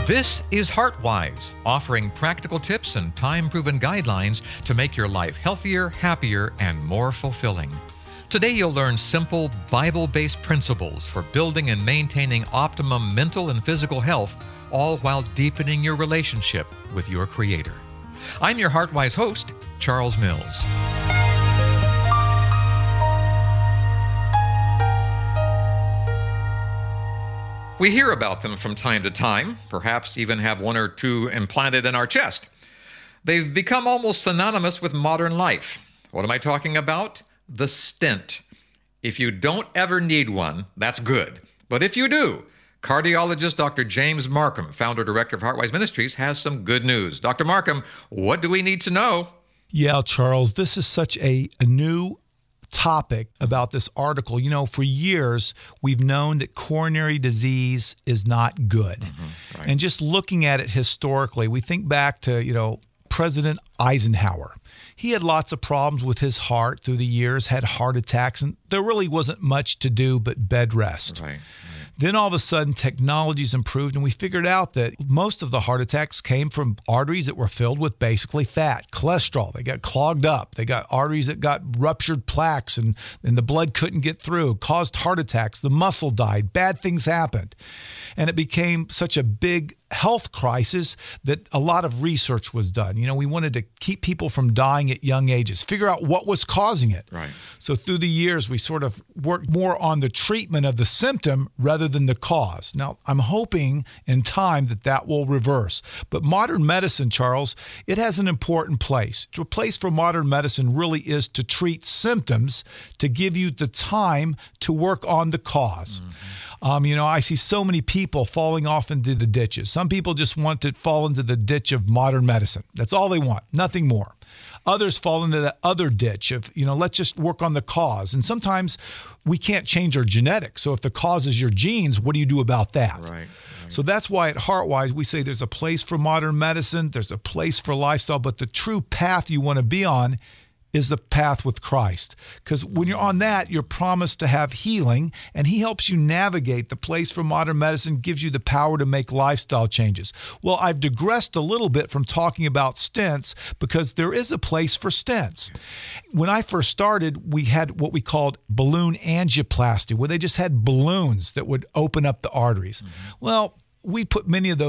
This is HeartWise, offering practical tips and time-proven guidelines to make your life healthier, happier, and more fulfilling. Today you'll learn simple, Bible-based principles for building and maintaining optimum mental and physical health, all while deepening your relationship with your Creator. I'm your HeartWise host, Charles Mills. We hear about them from time to time, perhaps even have one or two implanted in our chest. They've become almost synonymous with modern life. What am I talking about? The stent. If you don't ever need one, that's good. But if you do, cardiologist Dr. James Marcum, founder-director of HeartWise Ministries, has some good news. Dr. Marcum, what do we need to know? Yeah, Charles, this is such a new topic about this article. You know, for years, we've known that coronary disease is not good. Right. And just looking at it historically, we think back to, President Eisenhower. He had lots of problems with his heart through the years, had heart attacks, and there really wasn't much to do but bed rest. Right. Then all of a sudden, technology's improved, and we figured out that most of the heart attacks came from arteries that were filled with basically fat, cholesterol. They got clogged up. They got arteries that got ruptured plaques, and the blood couldn't get through, caused heart attacks. The muscle died. Bad things happened. And it became such a big health crisis that a lot of research was done. We wanted to keep people from dying at young ages, figure out what was causing it. Right. So through the years, we sort of worked more on the treatment of the symptom rather than the cause. Now, I'm hoping in time that will reverse. But modern medicine, Charles, it has an important place. The place for modern medicine really is to treat symptoms, to give you the time to work on the cause. I see so many people falling off into the ditches. Some people just want to fall into the ditch of modern medicine. That's all they want, nothing more. Others fall into the other ditch of, let's just work on the cause. And sometimes we can't change our genetics. So if the cause is your genes, what do you do about that? Right. So that's why at HeartWise, we say there's a place for modern medicine, there's a place for lifestyle, but the true path you want to be on is the path with Christ. Because when you're on that, you're promised to have healing, and he helps you navigate. The place for modern medicine gives you the power to make lifestyle changes. Well, I've digressed a little bit from talking about stents because there is a place for stents. When I first started, we had what we called balloon angioplasty, where they just had balloons that would open up the arteries. Well, we put many of those